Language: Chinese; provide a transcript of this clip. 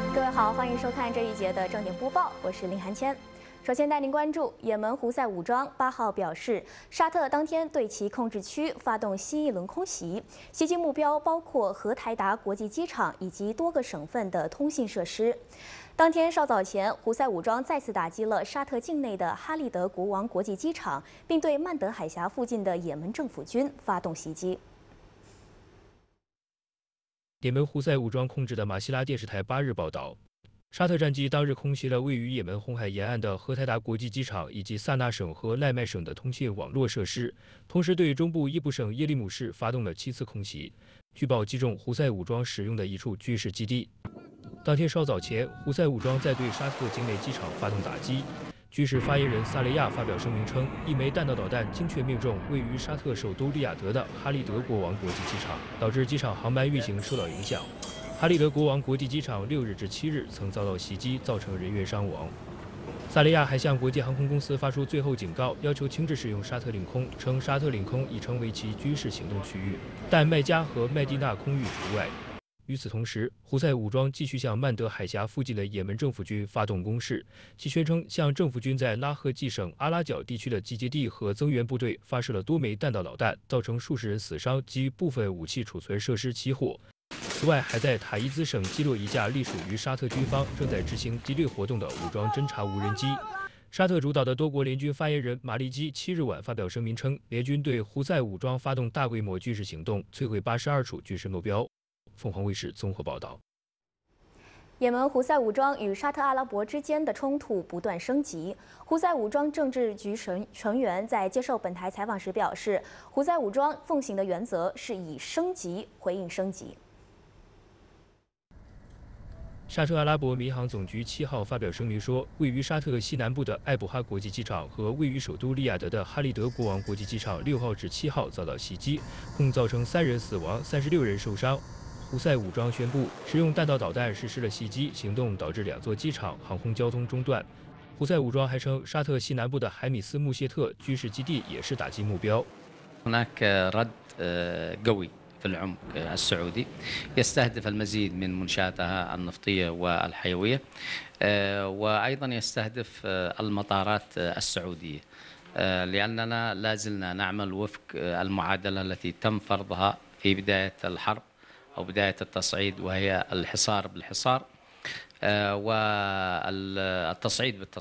各位好，欢迎收看这一节的正点播报，我是林涵谦。首先带您关注，也门胡塞武装8号表示，沙特当天对其控制区发动新一轮空袭，袭击目标包括荷台达国际机场以及多个省份的通信设施。当天稍早前，胡塞武装再次打击了沙特境内的哈利德国王国际机场，并对曼德海峡附近的也门政府军发动袭击。 也门胡塞武装控制的马希拉电视台8日报道，沙特战机当日空袭了位于也门红海沿岸的荷台达国际机场以及萨那省和赖麦省的通信网络设施，同时对中部伊布省耶利姆市发动了7次空袭，据报击中胡塞武装使用的一处军事基地。当天稍早前，胡塞武装在对沙特境内机场发动打击。军事发言人萨雷亚发表声明称，一枚弹道导弹精确命中位于沙特首都利雅得的哈利德国王国际机场，导致机场航班运行受到影响。哈利德国王国际机场6日至7日曾遭到袭击，造成人员伤亡。萨雷亚还向国际航空公司发出最后警告，要求停止使用沙特领空，称沙特领空已成为其军事行动区域，但麦加和麦地那空域除外。与此同时，胡塞武装继续向曼德海峡附近的也门政府军发动攻势，其宣称向政府军在拉赫季省阿拉角地区的集结地和增援部队发射了多枚弹道导弹，造成数十人死伤及部分武器储存设施起火。此外，还在塔伊兹省击落一架隶属于沙特军方正在执行敌对活动的武装侦察无人机。沙特主导的多国联军发言人马利基7日晚发表声明称，联军对胡塞武装发动大规模军事行动，摧毁82处军事目标。凤凰卫视综合报道。 也门胡塞武装与沙特阿拉伯之间的冲突不断升级。胡塞武装政治局成员在接受本台采访时表示，胡塞武装奉行的原则是以升级回应升级。 沙特阿拉伯民航总局7号发表声明说，位于沙特西南部的艾卜哈国际机场和位于首都利雅得的哈利德国王国际机场6号至7号遭到袭击，共造成3人死亡，36人受伤。胡塞武装宣布使用弹道导弹实施了袭击行动，导致2座机场航空交通中断。胡塞武装还称，沙特西南部的海米斯穆谢特军事基地也是打击目标。 في العمق السعودي يستهدف المزيد من منشاتها النفطية والحيوية وأيضا يستهدف المطارات السعودية لأننا لا زلنا نعمل وفق المعادلة التي تم فرضها في بداية الحرب أو بداية التصعيد، وهي الحصار بالحصار والتصعيد بالتصعيد.